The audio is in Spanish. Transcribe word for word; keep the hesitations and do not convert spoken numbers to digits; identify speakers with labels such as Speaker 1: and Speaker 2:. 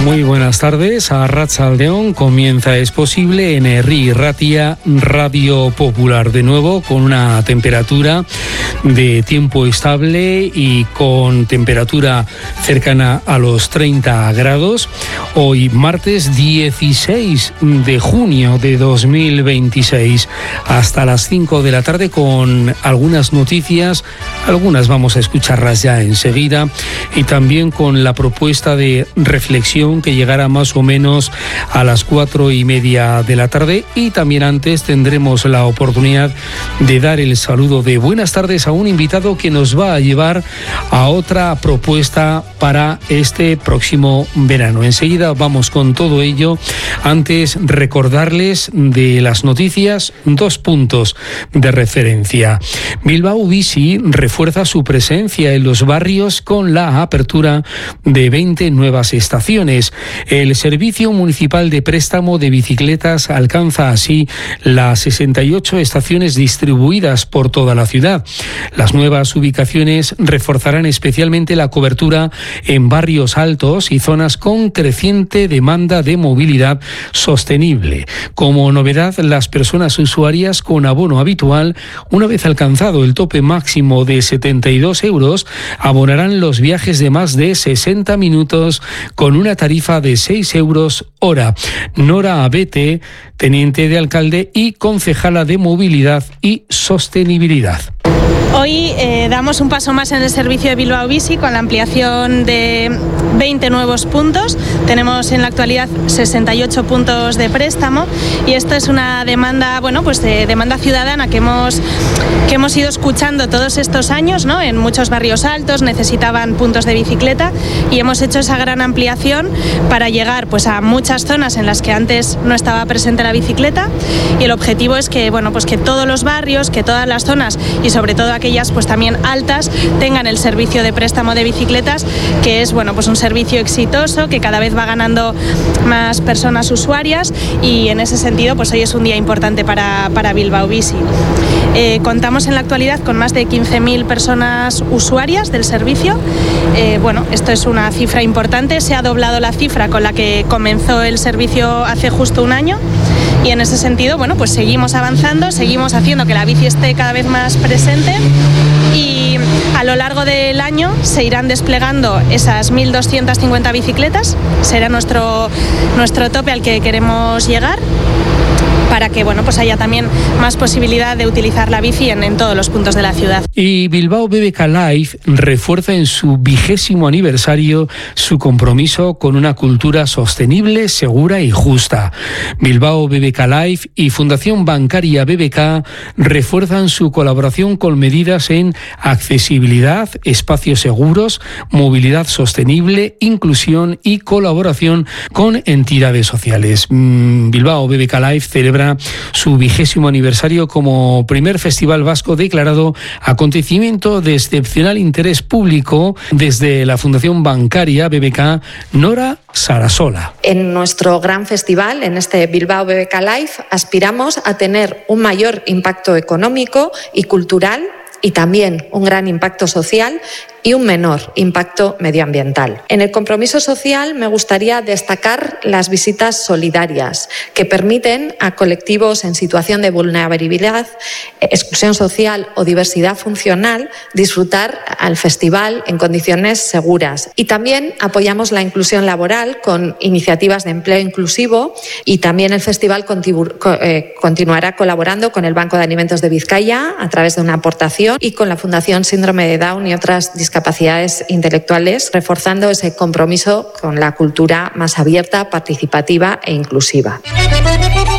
Speaker 1: Muy buenas tardes. Arratsaldeon comienza Es Posible en Herri Ratia, Radio Popular. De nuevo con una temperatura de tiempo estable y con temperatura cercana a los treinta grados. Hoy martes dieciséis de junio de dos mil veintiséis. Hasta las cinco de la tarde con algunas noticias. Algunas vamos a escucharlas ya enseguida. Y también con la propuesta de reflexión que llegará más o menos a las cuatro y media de la tarde, y también antes tendremos la oportunidad de dar el saludo de buenas tardes a un invitado que nos va a llevar a otra propuesta para este próximo verano. Enseguida vamos con todo ello. Antes recordarles de las noticias dos puntos de referencia. Bilbao Bici refuerza su presencia en los barrios con la apertura de veinte nuevas estaciones. El Servicio Municipal de Préstamo de Bicicletas alcanza así las sesenta y ocho estaciones distribuidas por toda la ciudad. Las nuevas ubicaciones reforzarán especialmente la cobertura en barrios altos y zonas con creciente demanda de movilidad sostenible. Como novedad, las personas usuarias con abono habitual, una vez alcanzado el tope máximo de setenta y dos euros, abonarán los viajes de más de sesenta minutos con una tarifa de seis euros hora. Nora Abete, teniente de alcalde y concejala de Movilidad y Sostenibilidad.
Speaker 2: Hoy eh, damos un paso más en el servicio de Bilbao Bici con la ampliación de veinte nuevos puntos. Tenemos en la actualidad sesenta y ocho puntos de préstamo, y esto es una demanda, bueno, pues de demanda ciudadana que hemos que hemos ido escuchando todos estos años, ¿no? En muchos barrios altos necesitaban puntos de bicicleta y hemos hecho esa gran ampliación para llegar, pues, a muchas zonas en las que antes no estaba presente la bicicleta, y el objetivo es que, bueno, pues que todos los barrios, que todas las zonas y sobre todo aquellas pues también altas tengan el servicio de préstamo de bicicletas, que es, bueno, pues un servicio exitoso que cada vez va ganando más personas usuarias, y en ese sentido pues hoy es un día importante para, para Bilbao Bici. Eh, contamos en la actualidad con más de quince mil personas usuarias del servicio. Eh, bueno, esto es una cifra importante, se ha doblado la cifra con la que comenzó el servicio hace justo un año. Y en ese sentido, bueno, pues seguimos avanzando, seguimos haciendo que la bici esté cada vez más presente, y a lo largo del año se irán desplegando esas mil doscientas cincuenta bicicletas. Será nuestro, nuestro tope al que queremos llegar, para que, bueno, pues haya también más posibilidad de utilizar la bici en, en todos los puntos de la ciudad.
Speaker 1: Y Bilbao B B K Live refuerza en su vigésimo aniversario su compromiso con una cultura sostenible, segura y justa. Bilbao B B K Live y Fundación Bancaria B B K refuerzan su colaboración con medidas en accesibilidad, espacios seguros, movilidad sostenible, inclusión y colaboración con entidades sociales. Bilbao B B K Live celebra su vigésimo aniversario como primer festival vasco declarado acontecimiento de excepcional interés público. Desde la Fundación Bancaria B B K, Nora Sarasola.
Speaker 3: En nuestro gran festival, en este Bilbao B B K Live, aspiramos a tener un mayor impacto económico y cultural, y también un gran impacto social y un menor impacto medioambiental. En el compromiso social me gustaría destacar las visitas solidarias, que permiten a colectivos en situación de vulnerabilidad, exclusión social o diversidad funcional disfrutar al festival en condiciones seguras. Y también apoyamos la inclusión laboral con iniciativas de empleo inclusivo, y también el festival continu- eh, continuará colaborando con el Banco de Alimentos de Vizcaya a través de una aportación, y con la Fundación Síndrome de Down y otras discapacidades intelectuales, reforzando ese compromiso con la cultura más abierta, participativa e inclusiva.